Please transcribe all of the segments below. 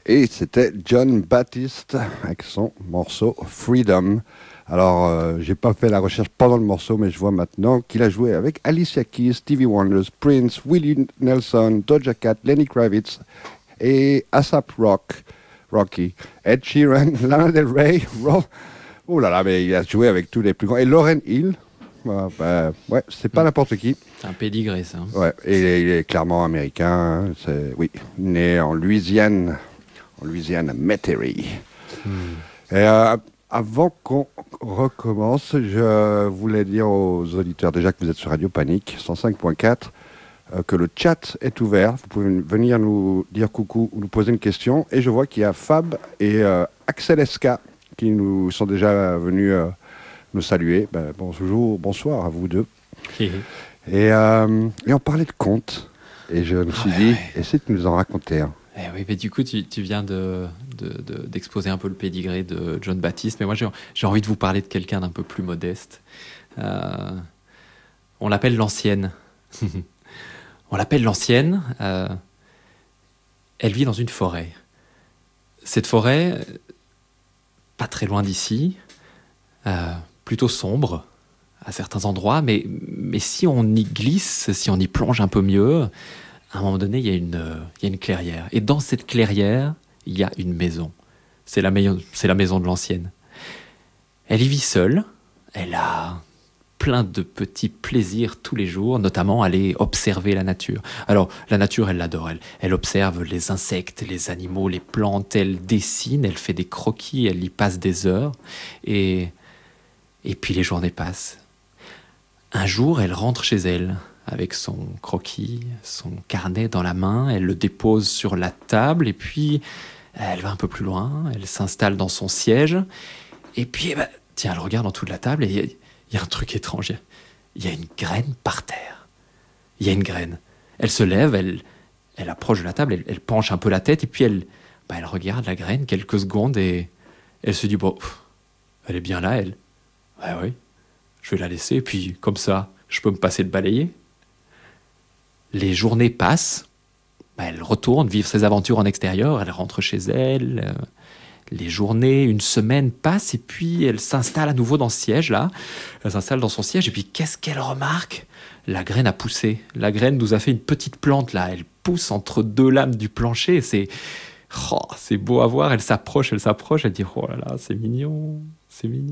Et c'était John Baptiste avec son morceau Freedom. Alors, j'ai pas fait la recherche pendant le morceau, mais je vois maintenant qu'il a joué avec Alicia Keys, Stevie Wonder, Prince, Willie Nelson, Doja Cat, Lenny Kravitz et Rocky, Ed Sheeran, Lana Del Rey, oh là là, mais il a joué avec tous les plus grands. Et Lauryn Hill, ouais, c'est pas n'importe qui. C'est un pédigré, ça. Ouais, et il est clairement américain. Oui, né en Louisiane à Metairie. Et avant qu'on recommence, je voulais dire aux auditeurs déjà que vous êtes sur Radio Panique 105.4, que le chat est ouvert. Vous pouvez venir nous dire coucou ou nous poser une question. Et je vois qu'il y a Fab et Axel SK qui nous sont déjà venus nous saluer. Bonjour, bonsoir à vous deux. Et on parlait de contes. Et je me suis dit, essaie de nous en raconter un. Eh oui, mais du coup, tu viens d'exposer un peu le pédigré de John Baptiste, mais moi j'ai envie de vous parler de quelqu'un d'un peu plus modeste. On l'appelle l'ancienne. On l'appelle l'ancienne. Elle vit dans une forêt. Cette forêt, pas très loin d'ici, plutôt sombre à certains endroits, mais si on y glisse, si on y plonge un peu mieux, à un moment donné, il y a une clairière. Et dans cette clairière, il y a une maison. C'est la maison de l'ancienne. Elle y vit seule. Elle a plein de petits plaisirs tous les jours, notamment aller observer la nature. Alors, la nature, elle l'adore. Elle observe les insectes, les animaux, les plantes. Elle dessine, elle fait des croquis, elle y passe des heures. Et puis les journées passent. Un jour, elle rentre chez elle, avec son croquis, son carnet dans la main, elle le dépose sur la table, et puis elle va un peu plus loin, elle s'installe dans son siège, et puis tiens, elle regarde en dessous de la table, et il y a un truc étrange, il y a une graine par terre. Il y a une graine. Elle se lève, elle approche de la table, elle penche un peu la tête, et puis elle regarde la graine quelques secondes, et elle se dit, bon, elle est bien là, elle. Ouais, oui, je vais la laisser, et puis comme ça, je peux me passer de balayer. Les journées passent, elle retourne vivre ses aventures en extérieur, elle rentre chez elle, les journées, une semaine passe, et puis elle s'installe à nouveau dans ce siège-là, elle s'installe dans son siège, et puis qu'est-ce qu'elle remarque ? La graine a poussé, la graine nous a fait une petite plante là, elle pousse entre deux lames du plancher, c'est beau à voir, elle s'approche, elle dit « Oh là là, c'est mignon, c'est mignon ».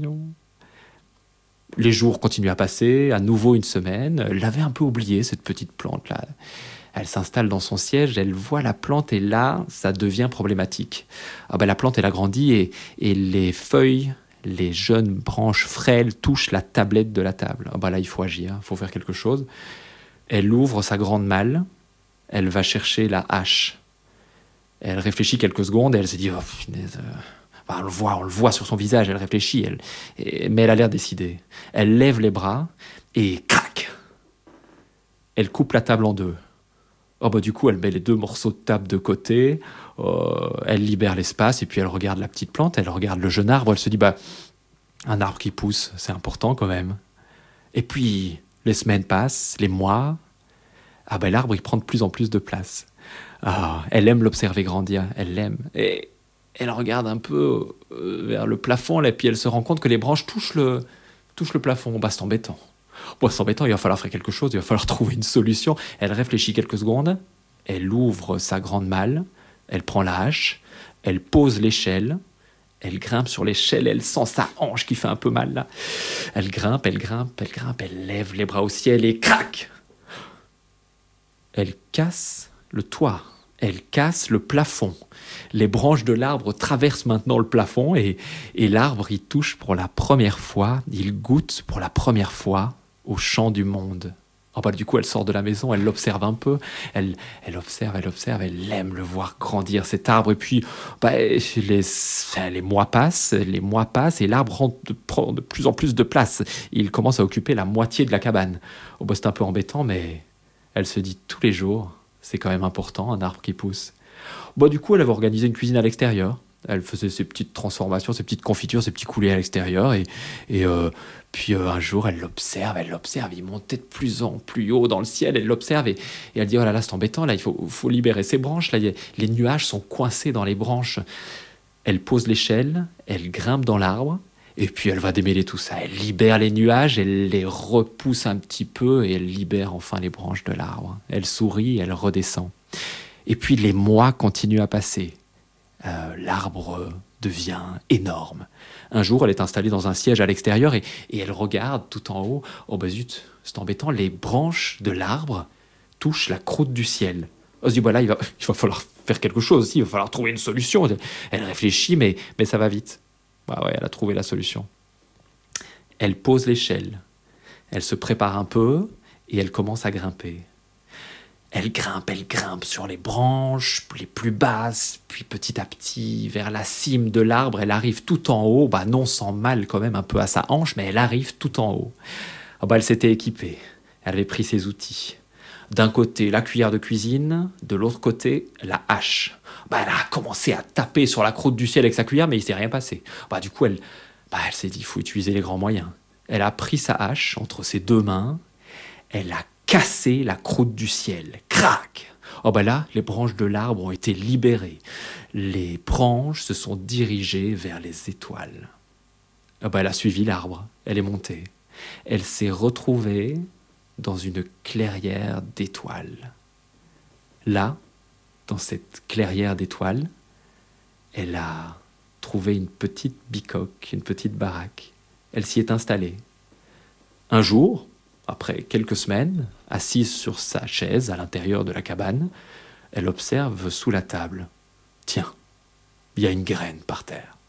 Les jours continuent à passer, à nouveau une semaine. Elle l'avait un peu oubliée, cette petite plante-là. Elle s'installe dans son siège, elle voit la plante et là, ça devient problématique. La plante, elle a grandi et les feuilles, les jeunes branches frêles touchent la tablette de la table. Là, il faut agir, il faut faire quelque chose. Elle ouvre sa grande malle, elle va chercher la hache. Elle réfléchit quelques secondes et elle se dit « Oh, punaise !» On le voit sur son visage, elle réfléchit, mais elle a l'air décidée. Elle lève les bras et crac, elle coupe la table en deux. Du coup, elle met les deux morceaux de table de côté, elle libère l'espace et puis elle regarde la petite plante, elle regarde le jeune arbre, elle se dit un arbre qui pousse, c'est important quand même. Et puis les semaines passent, les mois, l'arbre il prend de plus en plus de place. Elle aime l'observer grandir, elle l'aime. Et elle regarde un peu vers le plafond, et puis elle se rend compte que les branches touchent le plafond. C'est embêtant. C'est embêtant, il va falloir faire quelque chose, il va falloir trouver une solution. Elle réfléchit quelques secondes, elle ouvre sa grande malle, elle prend la hache, elle pose l'échelle, elle grimpe sur l'échelle, elle sent sa hanche qui fait un peu mal là. Elle grimpe, elle lève les bras au ciel et crac ! Elle casse le toit. Elle casse le plafond. Les branches de l'arbre traversent maintenant le plafond et l'arbre y touche pour la première fois, il goûte pour la première fois au chant du monde. Du coup, elle sort de la maison, elle l'observe un peu, elle observe, elle aime le voir grandir cet arbre. Et puis, les mois passent et l'arbre prend de plus en plus de place. Il commence à occuper la moitié de la cabane. C'est un peu embêtant, mais elle se dit tous les jours, c'est quand même important, un arbre qui pousse. Du coup, elle avait organisé une cuisine à l'extérieur. Elle faisait ses petites transformations, ses petites confitures, ses petits coulées à l'extérieur. Puis un jour, elle l'observe, il montait de plus en plus haut dans le ciel, elle l'observe et elle dit « Oh là là, c'est embêtant, là, il faut libérer ces branches, là, les nuages sont coincés dans les branches. » Elle pose l'échelle, elle grimpe dans l'arbre, et puis elle va démêler tout ça. Elle libère les nuages, elle les repousse un petit peu, et elle libère enfin les branches de l'arbre. Elle sourit, elle redescend. Et puis les mois continuent à passer. L'arbre devient énorme. Un jour, elle est installée dans un siège à l'extérieur et elle regarde tout en haut. Oh bah zut, c'est embêtant, les branches de l'arbre touchent la croûte du ciel. Elle se dit, voilà, il va falloir faire quelque chose aussi, il va falloir trouver une solution. Elle réfléchit, mais ça va vite. Bah ouais, elle a trouvé la solution. Elle pose l'échelle, elle se prépare un peu et elle commence à grimper. Elle grimpe sur les branches, les plus basses, puis petit à petit, vers la cime de l'arbre, elle arrive tout en haut, non sans mal quand même un peu à sa hanche, mais elle arrive tout en haut. Elle s'était équipée, elle avait pris ses outils. D'un côté, la cuillère de cuisine, de l'autre côté, la hache. Elle a commencé à taper sur la croûte du ciel avec sa cuillère, mais il ne s'est rien passé. Du coup, elle s'est dit, il faut utiliser les grands moyens. Elle a pris sa hache entre ses deux mains, elle a cassé la croûte du ciel. Crac! Là, les branches de l'arbre ont été libérées. Les branches se sont dirigées vers les étoiles. Elle a suivi l'arbre. Elle est montée. Elle s'est retrouvée dans une clairière d'étoiles. Là, dans cette clairière d'étoiles, elle a trouvé une petite bicoque, une petite baraque. Elle s'y est installée. Un jour, après quelques semaines, assise sur sa chaise à l'intérieur de la cabane, elle observe sous la table. Tiens, il y a une graine par terre.